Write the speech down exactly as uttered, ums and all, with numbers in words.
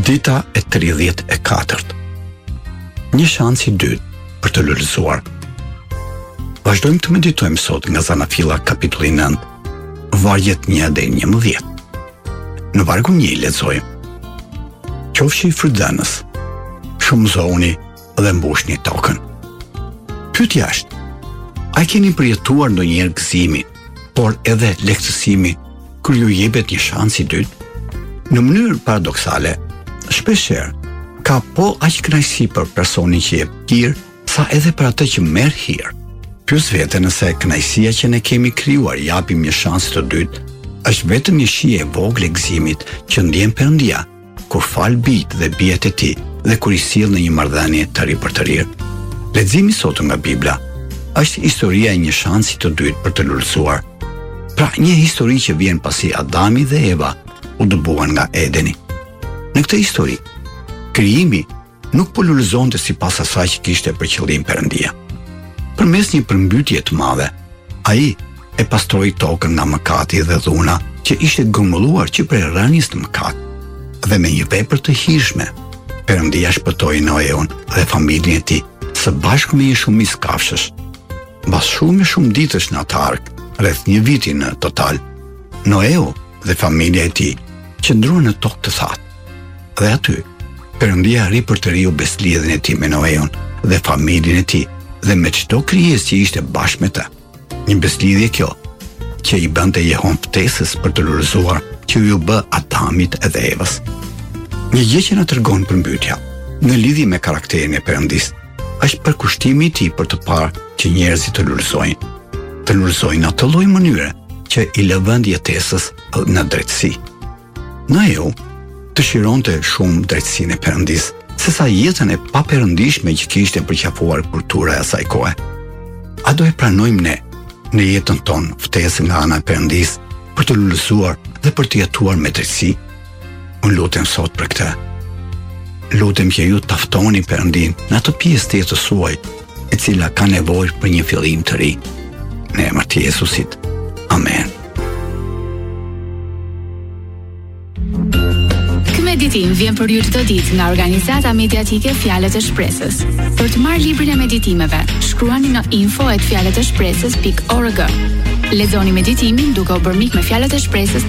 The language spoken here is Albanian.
Dita e tridhjetë e katërt. Një shans i dytë për të lulëzuar. Vazhdojmë të meditojmë sot nga Zanafilla kapitulli nëntë, vargjet një deri në njëmbëdhjetë. Në vargu një lexojmë: Qofshi i frydhenës, shumëzohuni dhe mbushni tokën. Pyetja është: a keni përjetuar ndonjëherë gëzimi, por edhe lehtësimi kur ju jepet një shans i dytë? Në mënyrë paradoksale, shpeshherë ka po aq kënaqësi për personin që jep hir, sa edhe për atë që merr hir. Pyes veten nëse kënaqësia që ne kemi krijuar japim një shans të dytë, është vetëm një shije e vogël e gëzimit që ndjen Perëndia kur fal bijt dhe bijet e tij dhe kur i sill në një marrëdhënie të ri për të ri. Leximi sot nga Bibla është historia e një shansi të dytë për të lulëzuar. Pra, një histori që vjen pasi Adami dhe Eva u dëbuan nga Edeni. Në këtë histori, krijimi nuk po lulëzonte sipas asaj që kishte për qëllim Perëndia. Përmes një përmbytje të madhe, ai e pastroi tokën nga mëkati dhe dhuna që ishte grumbulluar që prej rënies në mëkat. Dhe me një vepër të hijshme, Perëndia shpëtoi Noeun dhe familjen e tij së bashku me një shumicë kafshësh. Mbas shumë e shumë ditësh në atë ark, rreth një viti në total, Noeu dhe familja e tij qëndruan në tokë të thatë. Dhe aty, Perëndia arri për të riu beslidhjen e tij me Noeun dhe familjen e tij dhe me çdo krijesë që ishte bashkë me të. Një beslidhje kjo që i bënte Jehon ftesës për të lulëzuar që ju bë Adamit edhe Evës. Një gjë që na tregon përmbytja në lidhje me karakterin e Perëndisë është përkushtimi i tij për të parë që njerëzit të lulëzojnë, të lulëzojnë në atë lloj mënyre që i lë vend jetesës në drejtësi. Noeu dëshironte shumë drejtësinë e Perëndisë, sesa jetën e paperëndishme që kishte përqafuar kultura e asaj kohe. A do e pranojmë ne në jetën tonë ftesën nga ana e Perëndisë për të lulëzuar dhe për të jetuar me drejtësi? Unë lutem sot për këtë. Lutem që ju taftoni Perëndin në atë pjesë të jetës suaj e cila ka nevojë për një fillim të ri. Në emër të Jezusit. Amen. Ky meditim vjen për ju çdo ditë nga organizata mediatike Fjalët e Shpresës. Për të marrë librin e meditimeve, shkruani në info at fjaleteshpresës pikë org. Lexoni meditimin duke u bërë mik me Fjalët e Shpresës